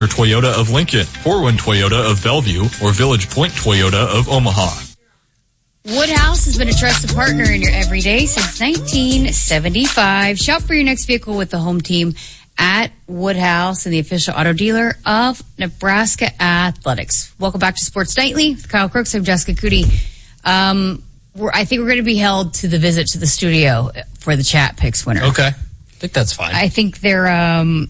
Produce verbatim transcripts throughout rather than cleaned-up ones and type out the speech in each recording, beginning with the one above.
Toyota of Lincoln, Forwin Toyota of Bellevue, or Village Point Toyota of Omaha. Woodhouse has been a trusted partner in your everyday since nineteen seventy-five. Shop for your next vehicle with the home team at Woodhouse and the official auto dealer of Nebraska Athletics. Welcome back to Sports Nightly with Kyle Crooks. I'm Jessica Cootie. Um, we're, I think we're going to be held to the visit to the studio for the chat picks winner. Okay. I think that's fine. I think they're um,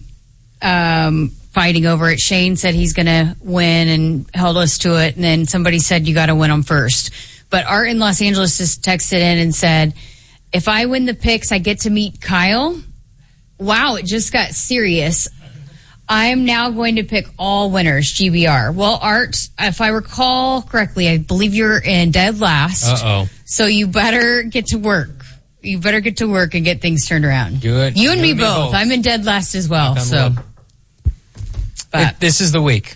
um, fighting over it. Shane said he's going to win and held us to it, and then somebody said you got to win them first. But Art in Los Angeles just texted in and said, if I win the picks, I get to meet Kyle. Wow, it just got serious. I'm now going to pick all winners, G B R. Well, Art, if I recall correctly, I believe you're in dead last. Uh-oh. So you better get to work. You better get to work and get things turned around. Do it. You and you me and both. both. I'm in dead last as well. So, but it, this is the week.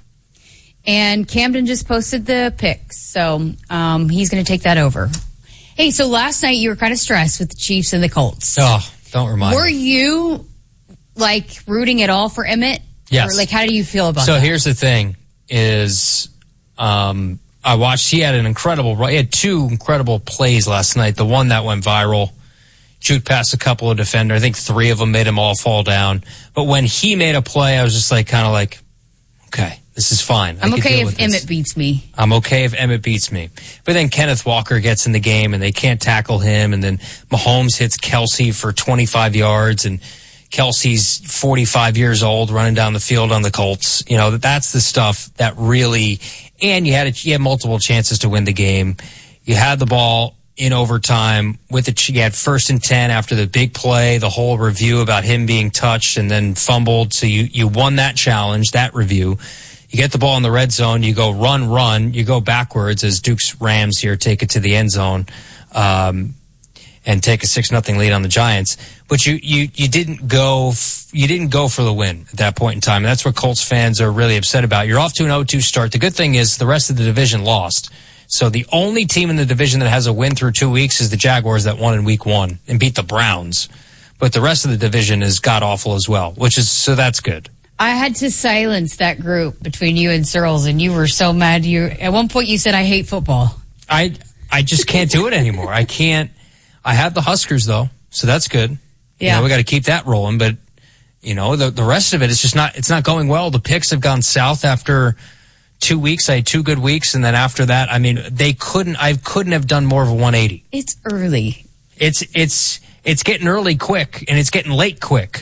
And Camden just posted the picks, so um, he's going to take that over. Hey, so last night you were kind of stressed with the Chiefs and the Colts. Oh, don't remind Were me. Were you, like, rooting at all for Emmett? Yes. Or, like, how do you feel about so that? So here's the thing, is um, I watched, he had an incredible, he had two incredible plays last night. The one that went viral, juked past a couple of defenders. I think three of them made him all fall down. But when he made a play, I was just like, kind of like, okay. This is fine. I'm okay if Emmett beats me. I'm okay if Emmett beats me. But then Kenneth Walker gets in the game and they can't tackle him. And then Mahomes hits Kelsey for twenty-five yards. And Kelsey's forty-five years old running down the field on the Colts. You know, that's the stuff that really, and you had, a, you had multiple chances to win the game. You had the ball in overtime with the, you had first and ten after the big play, the whole review about him being touched and then fumbled. So you, you won that challenge, that review. You get the ball in the red zone, you go run, run, you go backwards as Duke's Rams here take it to the end zone um, and take a six nothing lead on the Giants. But you, you, you didn't go f- you didn't go for the win at that point in time. And that's what Colts fans are really upset about. You're off to an oh two start. The good thing is the rest of the division lost. So the only team in the division that has a win through two weeks is the Jaguars that won in week one and beat the Browns. But the rest of the division is god-awful as well, which is so that's good. I had to silence that group between you and Searles, and you were so mad. You at one point you said, I hate football. I I just can't do it anymore. I can't. I have the Huskers, though, so that's good. Yeah. You know, we got to keep that rolling, but, you know, the, the rest of it is just not, it's not going well. The picks have gone south after two weeks. I had two good weeks, and then after that, I mean, they couldn't, I couldn't have done more of a one eighty. It's early. It's, it's, it's getting early quick, and it's getting late quick.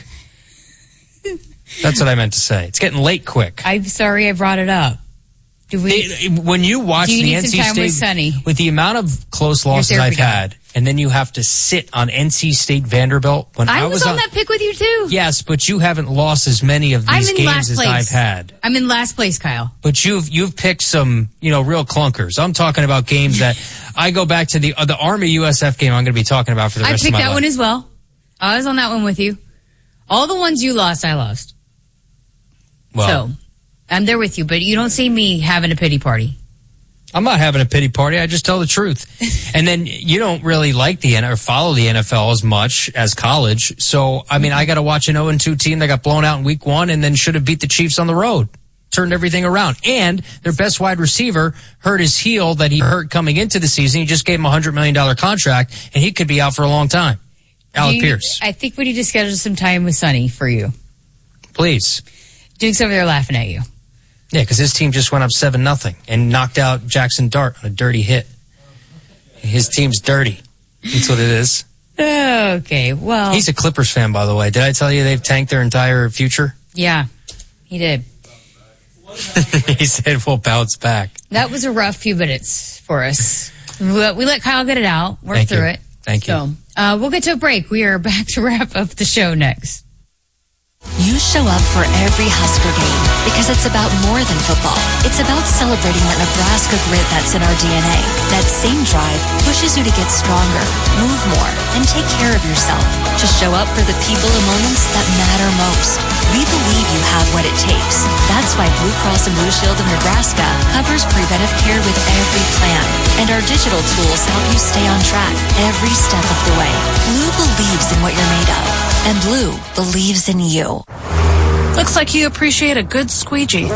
That's what I meant to say. It's getting late quick. I'm sorry I brought it up. Do we? It, when you watch you the N C State with, Sonny? with the amount of close losses I've had, and then you have to sit on N C State Vanderbilt. When I, I was, was on, on that pick with you too. Yes, but you haven't lost as many of these games as I've had. I'm in last place, Kyle. But you've you've picked some, you know, real clunkers. I'm talking about games that I go back to the uh, the Army U S F game. I'm going to be talking about for the rest of my life. I picked that one as well. I was on that one with you. All the ones you lost, I lost. Well, so, I'm there with you, but you don't see me having a pity party. I'm not having a pity party. I just tell the truth. And then you don't really like the N or follow the N F L as much as college. So, I mean, I got to watch an oh and two team that got blown out in week one and then should have beat the Chiefs on the road. Turned everything around. And their best wide receiver hurt his heel that he hurt coming into the season. He just gave him a one hundred million dollars contract, and he could be out for a long time. Alec you, Pierce. I think we need to schedule some time with Sonny for you. Please. Duke's over there laughing at you. Yeah, because his team just went up seven nothing and knocked out Jackson Dart on a dirty hit. His team's dirty. That's what it is. Okay, well. He's a Clippers fan, by the way. Did I tell you they've tanked their entire future? Yeah, he did. He said we'll bounce back. That was a rough few minutes for us. We let, we let Kyle get it out, work Thank through you. it. Thank so, you. Uh, we'll get to a break. We are back to wrap up the show next. You show up for every Husker game because it's about more than football. It's about celebrating that Nebraska grit that's in our D N A. That same drive pushes you to get stronger, move more, and take care of yourself. To show up for the people and moments that matter most. We believe you have what it takes. That's why Blue Cross and Blue Shield of Nebraska covers preventive care with every plan. And our digital tools help you stay on track every step of the way. Blue believes in what you're made of. And Blue believes in you. Looks like you appreciate a good squeegee.